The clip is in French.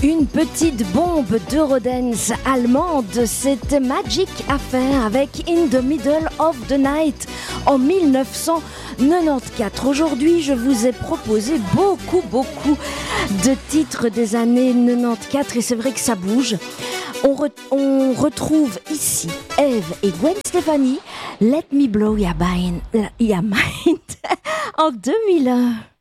Une petite bombe d'Eurodance allemande, c'était Magic Affair avec In the Middle of the Night en 1994. Aujourd'hui, je vous ai proposé beaucoup de titres des années 94 et c'est vrai que ça bouge. On retrouve ici Eve et Gwen Stefani, Let Me Blow Your Mind en 2001.